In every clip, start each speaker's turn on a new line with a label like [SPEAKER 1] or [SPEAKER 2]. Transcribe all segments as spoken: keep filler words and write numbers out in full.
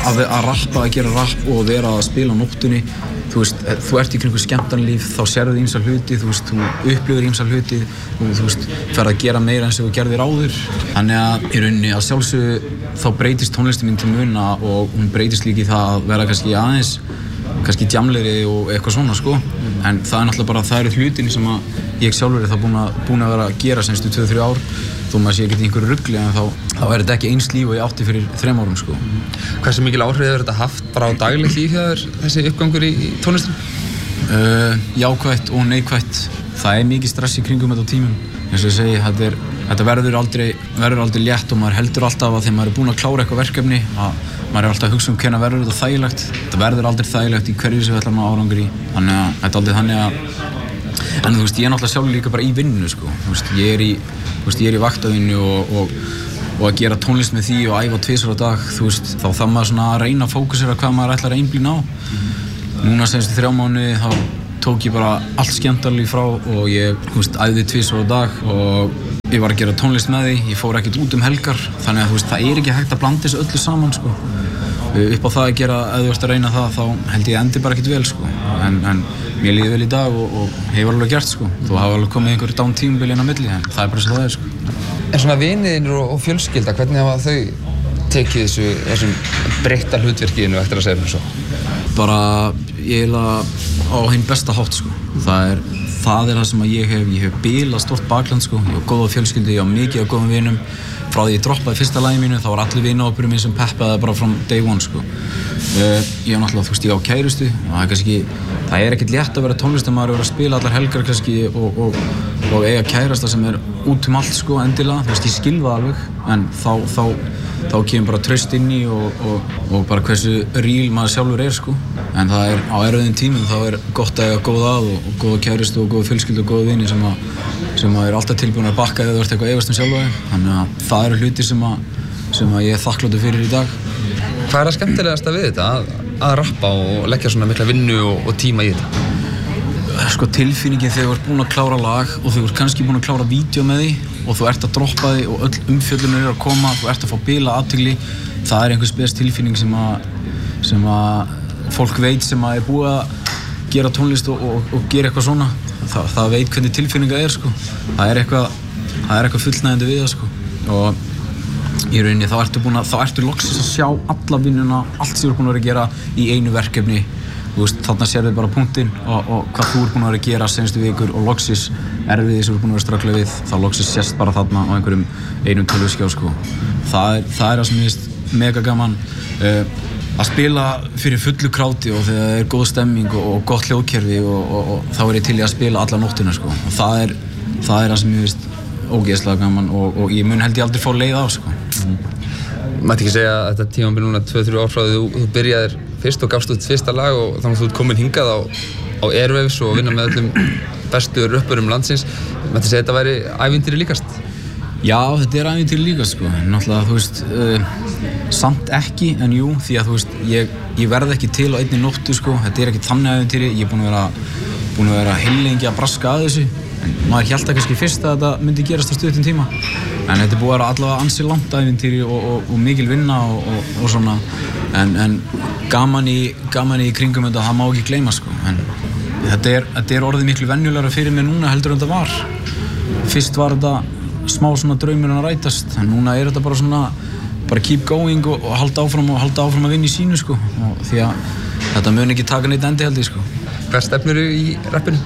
[SPEAKER 1] að, að rappa, að gera rapp og vera að spila á nóttunni, þú veist, þú ert í kringu skemmtanalíf, þá sérðu ýmsa hluti, þú veist, þú upplifir ýmsa hluti og þú veist, ferð að gera meira eins og þú gerðir áður. Þannig að í rauninni að sjálfsögðu þá breytist tónlistin mín til muna og hún breytist líka í það að vera kannski aðeins, kannski djamlegri og eitthvað svona, sko. En það er náttúrulega bara, það eru hlutinni sem að ég sjálfur er það búin að, búin að vera að gera senstu tvö til þrjú ár, þó maður sé ekki í einhverju rugli, en þá, þá er þetta ekki eins líf og ég átti fyrir þrem árum, sko.
[SPEAKER 2] Hversu mikil áhrif hefur þetta haft bara á daglegt líf hjá þér, þessi uppgangur í, í tónlistinu?
[SPEAKER 1] Uh, jákvætt og neikvætt. Það er mikið stress í kringum þetta á tímum. Eins og ég segi, þetta, er, þetta verður, aldrei, verður aldrei létt og maður heldur alltaf að þegar maður er búinn að klára eitthvað verkefni, að maður er alltaf að hugsa um hvernig verður þetta þægilegt. Þetta verður aldrei þægilegt í hverju sem við ætlum að árangur í. Þannig að þetta er aldrei þannig að... En þú veist, ég er náttúrulega sjálfur líka bara í vinnu, sko. Þú veist, ég er í, þú veist, ég er í vaktavinnu og, og, og að gera tónlist með því og æfa tvisvar á dag, þú veist, þá þarf maður svona að reyna að fókusera hvað maður ætlar að einblína á. Núna senstu þrjá mánuði þá tók ég bara allt skemmtanalíf frá og ég, þú veist, æfði tvisvar á dag og ég var að gera tónlist með því, ég fór ekkert út um helgar, þannig að þú veist, það er ekki hægt að blanda þessu öllu saman, sko. Upp á það að gera, ef þú ert að reyna það, þá held ég endi bara ekkert vel, sko. En, en mér líði vel í dag og, og hefur alveg gert, sko. Þú hafa alveg komið einhverju down tímabil inn á milli, en það er bara svo það er, sko.
[SPEAKER 2] En svona viniðinir og, og fjölskylda, hvernig hafa þau tekið þessu, þessum breytta hlutverkinu eftir að segja mér svo?
[SPEAKER 1] Bara, ég heila á hinn besta hátt, sko. Það er, það er það sem ég hef, ég hef bilað stórt bakland, sko. Ég hef góða fjölskyldu, ég hef mikið af góðum vinum. Frá því ég droppaði fyrsta lagi mínu, þá var allir vinahópurinn minn sem peppaði bara from day one, sko. Uh, ég hef náttúrulega, þú veist, ég á kærustu og það er kannski, það er ekkert létt að vera tónlistarmaður og vera að spila allar helgar kannski og, og, og eiga kærasta sem er út um allt, sko, endilega. Þú veist, ég skil það alveg, en þá, þá, þá kemur bara traust inn í og, og, og bara hversu real maður sjálfur er, sko. En það er, á erfiðum tímum, þá er gott að eiga góð að og, og góða kærustu og góða fjölskyldu og góða vini sem að sem að er alltaf tilbúin að bakka eða þú ert eitthvað efast um sjálfa þig. Þannig að það eru hlutir sem að, sem að ég er þakkláttur fyrir í dag.
[SPEAKER 2] Hvað er það skemmtilegasta við þetta, að, að rappa og leggja svona mikla vinnu og, og tíma í þetta?
[SPEAKER 1] Sko tilfinningin þegar þú ert búin að klára lag og þú ert kannski búin að klára vídeo með því og þú ert að droppa því og öll umfjöllun er að koma, þú ert að fá bila athygli, það er einhver spes tilfinning sem að, sem að fólk veit sem að er búið að gera tónlist og, og, og gera eitthvað svona. Það, það veit hvernig tilfinninga er, sko. Það er eitthvað, það er eitthvað fullnægjandi við það, sko. Og í rauninni þá ertu búin að, þá ertu loksins að sjá alla vinnuna, allt sem þú ert búin að vera að gera í einu verkefni. Þú veist, þarna sérðu bara punktinn og, og hvað þú ert búin að vera að gera senastu vikur og loksins erfiði sem þú ert búin að vera að ströggla við, þá loksins sést bara þarna á einhverjum einum tölvuskjá, sko. Það er, það er það sem ég finnst mega gaman. Uh, að spila fyrir fullu kráti og þegar það er góð stemming og, og gott hljóðkerfi og, og, og þá er ég til í að spila alla nóttina, sko. Og það er það er það sem ég finnst ógeðslega gaman og, og ég mun held ég aldrei fá leið á, sko.
[SPEAKER 2] Mm. Mætti ekki segja að þetta tímabil núna tvö til þrjú ár frá því þú, þú byrjaðir fyrst og gafst út fyrsta lag og þannig að þú ert komin hingað á, á Airwaves og vinna með öllum bestu röppurum landsins. Mætti segja að þetta væri ævintýri líkast?
[SPEAKER 1] Já, þetta er ævintýri líkast, sko. Náttúrulega, þú veist, uh, samt ekki, en jú, því að þú veist, ég, ég verð ekki til á einni nóttu, sko. Þetta er ekki þannig ævintýri, ég er búinn að vera, búinn að vera heilengi að braska að þessu. En maður hélt að kannski fyrst að þetta myndi gerast á stuttum tíma. En þetta er búið að vera allavega ansi langt ævintýri og, og, og mikil vinna og, og, og svona. En, en gaman í, gaman í kringum þetta, það má ekki gleyma, sko. En þetta er, þetta er orðið miklu venjulegra fyrir mig núna heldur en þetta var. Fyrst var þetta smá svona draumur að rætast, en núna er þetta bara svona bara keep going og, og halda áfram og halda áfram að vinna í sínu, sko. Og því að þetta mun ekki taka neitt endi, held ég, sko.
[SPEAKER 2] Hvað stefnir þú í rappinu?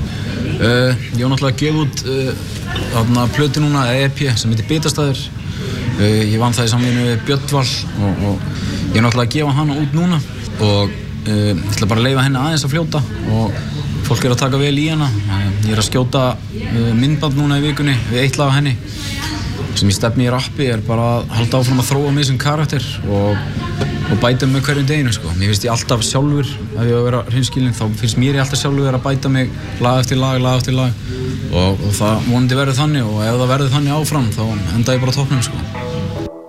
[SPEAKER 1] Uh, ég var náttúrulega að gefa út uh, þarna plötu núna, E P, sem heitir Bitastæður. Uh, ég vann það í samvinnu við Björnval og, og ég er náttúrulega að gefa hana út núna og uh, ég ætla bara að leyfa henni aðeins að fljóta og fólk er að taka vel í hana. Ég er að skjóta uh, myndband núna í vikunni við eitt lag af henni. Sem ég stefni í rappi er bara að halda áfram að þróa mig sem karakter og, og bæta mig hverjum deginu, sko. Mér finnst ég alltaf sjálfur, ef ég á að vera hreinskilinn, þá finnst mér ég alltaf sjálfur vera að bæta mig lag eftir lag, lag eftir lag og, og það vonandi verður þannig og ef það verður þannig áfram þá enda ég bara á toppnum, sko.